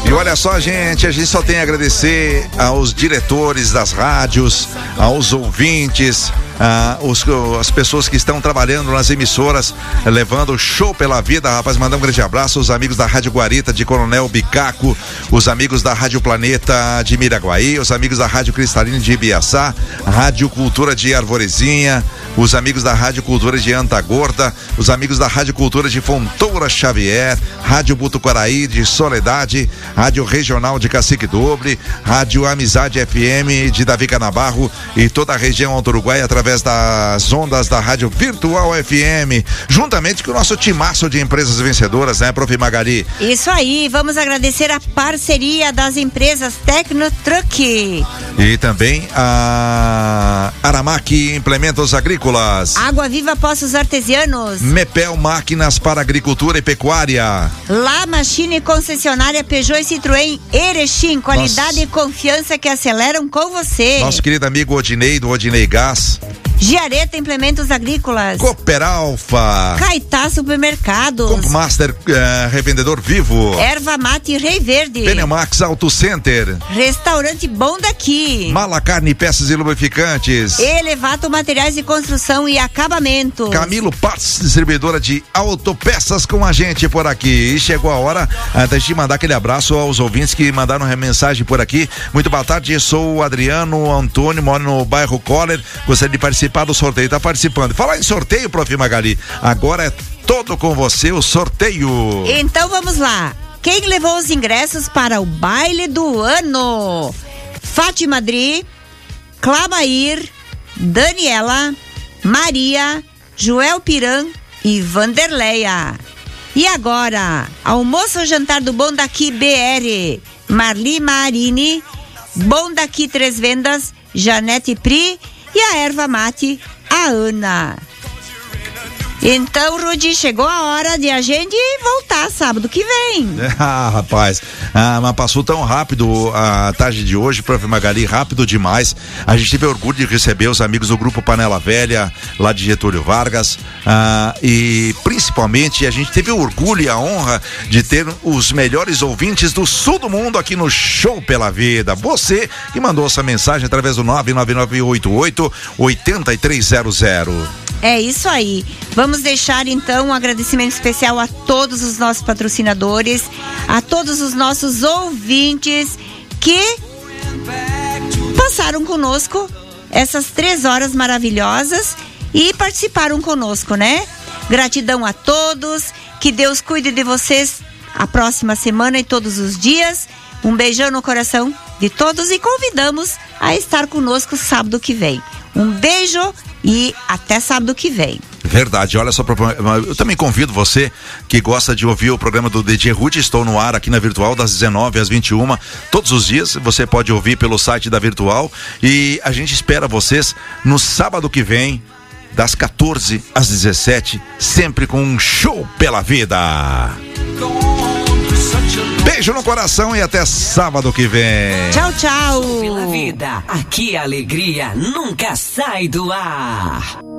E olha só, gente, a gente só tem a agradecer aos diretores das rádios, aos ouvintes, as pessoas que estão trabalhando nas emissoras, levando o show pela vida, rapaz. Mandar um grande abraço aos amigos da Rádio Guarita de Coronel Bicaco, os amigos da Rádio Planeta de Miraguaí, os amigos da Rádio Cristalina de Ibiaçá, Rádio Cultura de Arvorezinha, os amigos da Rádio Cultura de Antagorda, os amigos da Rádio Cultura de Fontoura Xavier, Rádio Butuquaraí de Soledade, Rádio Regional de Cacique Doble, Rádio Amizade FM de Davi Canabarro e toda a região alto Uruguai através das ondas da Rádio Virtual FM, juntamente com o nosso timaço de empresas vencedoras, né, Prof. Magali? Isso aí, vamos agradecer a parceria das empresas Tecnotruck e também a Aramac Implementos Agrícolas, Água Viva Poços Artesianos, Mepel Máquinas para Agricultura e Pecuária, La Machine Concessionária Peugeot e Citroën Erechim, qualidade e confiança que aceleram com você. Nosso querido amigo Odinei, do Odinei Gás, Giareta Implementos Agrícolas, Cooper Alfa, Caetá Supermercados, Compmaster Revendedor Vivo, Erva Mate Rei Verde, Pneumax Auto Center, Restaurante Bom Daqui, Mala Carne, Peças e Lubrificantes, Elevato Materiais de Construção e Acabamento, Camilo Parts, distribuidora de autopeças com a gente por aqui. E chegou a hora da gente mandar aquele abraço aos ouvintes que mandaram mensagem por aqui. Muito boa tarde, eu sou o Adriano Antônio, moro no bairro Coller, gostaria de participar do sorteio, tá participando. Falar em sorteio, Prof. Magali, agora é todo com você o sorteio. Então vamos lá. Quem levou os ingressos para o baile do ano? Fátima Dri, Clamair, Daniela, Maria, Joel Piran e Vanderleia. E agora, almoço ou jantar do Bom Daqui BR, Marli Marini, Bom Daqui Três Vendas, Janete Pri e a erva mate, a Ana. Então, Rudi, chegou a hora de a gente voltar sábado que vem. Rapaz, mas passou tão rápido a tarde de hoje, Prof. Magali, rápido demais. A gente teve orgulho de receber os amigos do Grupo Panela Velha, lá de Getúlio Vargas, e principalmente a gente teve o orgulho e a honra de ter os melhores ouvintes do sul do mundo aqui no Show pela Vida. Você que mandou essa mensagem através do 99988-8300. É isso aí. Vamos deixar então um agradecimento especial a todos os nossos patrocinadores, a todos os nossos ouvintes que passaram conosco essas 3 horas maravilhosas e participaram conosco, né? Gratidão a todos, que Deus cuide de vocês a próxima semana e todos os dias. Um beijão no coração de todos e convidamos a estar conosco sábado que vem. Um beijo e até sábado que vem. Verdade, olha só, eu também convido você que gosta de ouvir o programa do DJ Rude. Estou no ar aqui na Virtual das 19 às 21, todos os dias. Você pode ouvir pelo site da Virtual e a gente espera vocês no sábado que vem, das 14 às 17, sempre com um show pela vida. Beijo no coração e até sábado que vem. Tchau, tchau. Pela vida, aqui a alegria nunca sai do ar.